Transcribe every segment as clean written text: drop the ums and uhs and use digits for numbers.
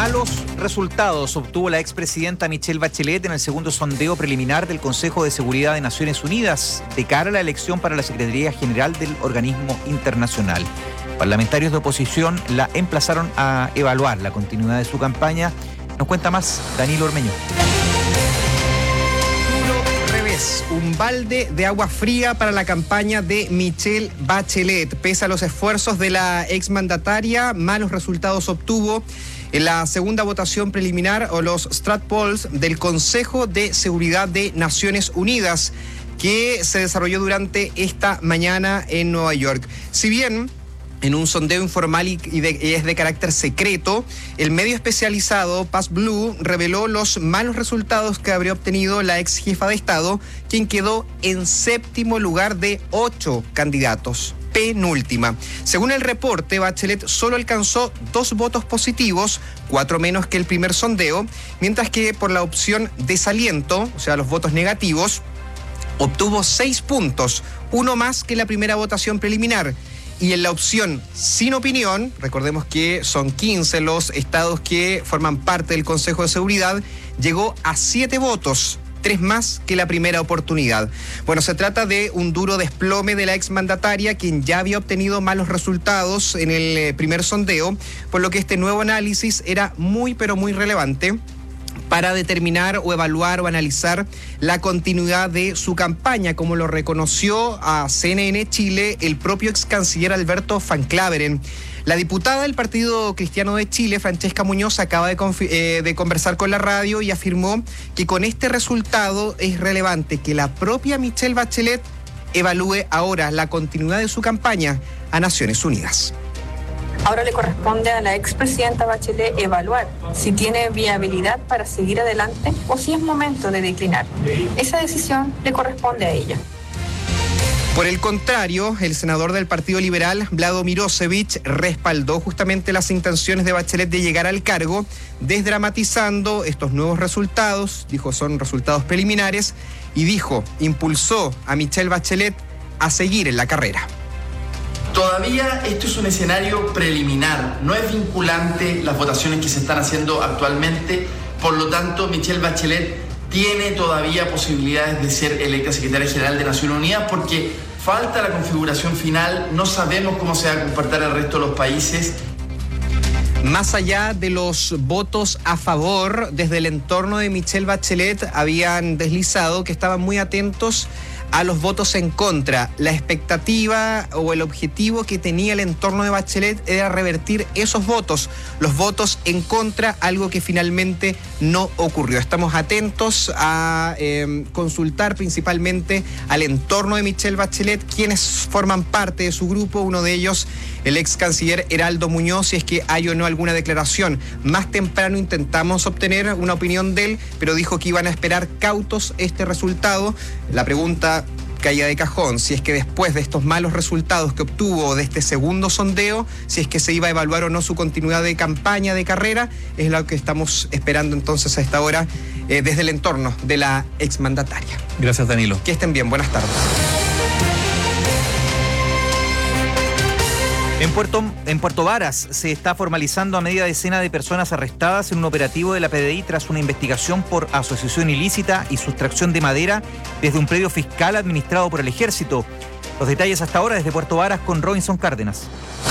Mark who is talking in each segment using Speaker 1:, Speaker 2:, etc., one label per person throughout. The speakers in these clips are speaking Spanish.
Speaker 1: Malos resultados obtuvo la expresidenta Michelle Bachelet en el segundo sondeo preliminar del Consejo de Seguridad de Naciones Unidas de cara a la elección para la Secretaría General del organismo internacional. Parlamentarios de oposición la emplazaron a evaluar la continuidad de su campaña. Nos cuenta más Danilo Ormeño.
Speaker 2: Un balde de agua fría para la campaña de Michelle Bachelet. Pese a los esfuerzos de la exmandataria, malos resultados obtuvo en la segunda votación preliminar o los Strat Polls del Consejo de Seguridad de Naciones Unidas, que se desarrolló durante esta mañana en Nueva York. Si bien en un sondeo informal y es de carácter secreto, el medio especializado Pass Blue reveló los malos resultados que habría obtenido la ex jefa de Estado, quien quedó en séptimo lugar de 8 candidatos. Penúltima. Según el reporte, Bachelet solo alcanzó 2 votos positivos, 4 menos que el primer sondeo, mientras que por la opción desaliento, o sea, los votos negativos, obtuvo 6 puntos, 1 más que la primera votación preliminar. Y en la opción sin opinión, recordemos que son 15 los estados que forman parte del Consejo de Seguridad, llegó a 7 votos, 3 más que la primera oportunidad. Bueno, se trata de un duro desplome de la exmandataria, quien ya había obtenido malos resultados en el primer sondeo, por lo que este nuevo análisis era muy, pero muy relevante para determinar o evaluar o analizar la continuidad de su campaña, como lo reconoció a CNN Chile el propio ex canciller Alberto Van Claveren. La diputada del Partido Cristiano de Chile, Francesca Muñoz, acaba de conversar con la radio y afirmó que con este resultado es relevante que la propia Michelle Bachelet evalúe ahora la continuidad de su campaña a Naciones Unidas.
Speaker 3: Ahora le corresponde a la expresidenta Bachelet evaluar si tiene viabilidad para seguir adelante o si es momento de declinar. Esa decisión le corresponde a ella.
Speaker 2: Por el contrario, el senador del Partido Liberal, Vlado Mirosevic, respaldó justamente las intenciones de Bachelet de llegar al cargo, desdramatizando estos nuevos resultados, dijo son resultados preliminares, y dijo, impulsó a Michelle Bachelet a seguir en la carrera.
Speaker 4: Todavía esto es un escenario preliminar, no es vinculante las votaciones que se están haciendo actualmente, por lo tanto Michelle Bachelet tiene todavía posibilidades de ser electa secretaria general de Naciones Unidas porque falta la configuración final, no sabemos cómo se va a comportar el resto de los países.
Speaker 2: Más allá de los votos a favor, desde el entorno de Michelle Bachelet habían deslizado que estaban muy atentos a los votos en contra. La expectativa o el objetivo que tenía el entorno de Bachelet era revertir esos votos, los votos en contra, algo que finalmente no ocurrió. Estamos atentos a consultar principalmente al entorno de Michelle Bachelet, quienes forman parte de su grupo, uno de ellos el ex canciller Heraldo Muñoz, si es que hay o no alguna declaración. Más temprano intentamos obtener una opinión de él, pero dijo que iban a esperar cautos este resultado. La pregunta caía de cajón, si es que después de estos malos resultados que obtuvo de este segundo sondeo, si es que se iba a evaluar o no su continuidad de campaña, de carrera, es lo que estamos esperando entonces a esta hora desde el entorno de la exmandataria.
Speaker 1: Gracias, Danilo.
Speaker 2: Que estén bien, buenas tardes.
Speaker 1: En Puerto Varas se está formalizando a media decena de personas arrestadas en un operativo de la PDI tras una investigación por asociación ilícita y sustracción de madera desde un predio fiscal administrado por el Ejército. Los detalles hasta ahora desde Puerto Varas con Robinson Cárdenas.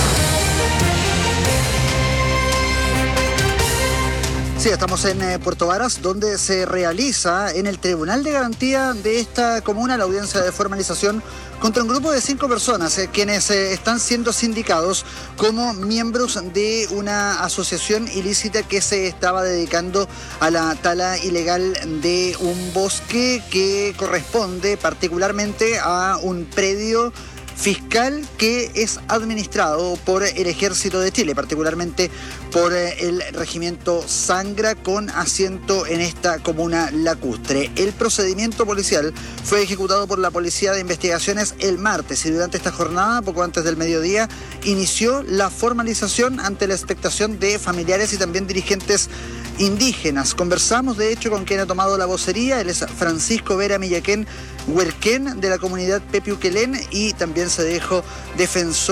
Speaker 5: Sí, estamos en Puerto Varas, donde se realiza en el Tribunal de Garantía de esta comuna la audiencia de formalización contra un grupo de 5 personas, quienes están siendo sindicados como miembros de una asociación ilícita que se estaba dedicando a la tala ilegal de un bosque que corresponde particularmente a un predio fiscal que es administrado por el Ejército de Chile, particularmente por el regimiento Sangra, con asiento en esta comuna lacustre. El procedimiento policial fue ejecutado por la Policía de Investigaciones el martes y durante esta jornada, poco antes del mediodía, inició la formalización ante la expectación de familiares y también dirigentes indígenas. Conversamos de hecho con quien ha tomado la vocería, él es Francisco Vera Millaquén Huerquén de la comunidad Pepiuquelén y también se dijo defensor